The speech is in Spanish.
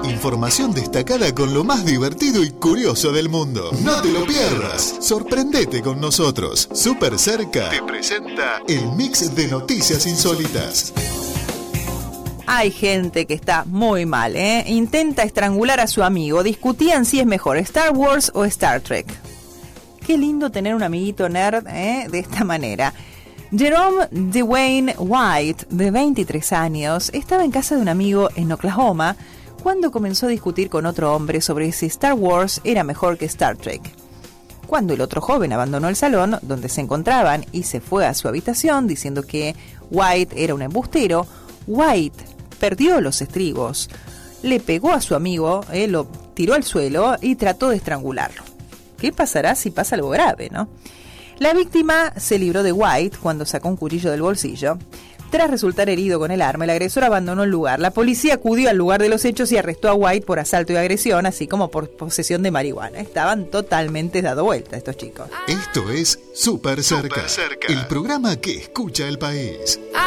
Información destacada con lo más divertido y curioso del mundo. No te lo pierdas. Sorprendete con nosotros. Super Cerca te presenta el mix de noticias insólitas. Hay gente que está muy mal, Intenta estrangular a su amigo. Discutían si es mejor Star Wars o Star Trek. Qué lindo tener un amiguito nerd, de esta manera. Jerome Dwayne White, de 23 años, estaba en casa de un amigo en Oklahoma cuando comenzó a discutir con otro hombre sobre si Star Wars era mejor que Star Trek. Cuando el otro joven abandonó el salón donde se encontraban y se fue a su habitación diciendo que White era un embustero, White perdió los estribos, le pegó a su amigo, lo tiró al suelo y trató de estrangularlo. ¿Qué pasará si pasa algo grave, no? La víctima se libró de White cuando sacó un cuchillo del bolsillo. Tras resultar herido con el arma, el agresor abandonó el lugar. La policía acudió al lugar de los hechos y arrestó a White por asalto y agresión, así como por posesión de marihuana. Estaban totalmente dado vuelta estos chicos. Esto es Super Cerca, el programa que escucha el país.